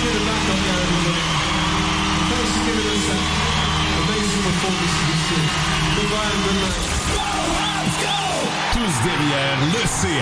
bit of backup there, everybody. Thanks for giving us that amazing performance this year. Goodbye and good night. Tous derrière le CA.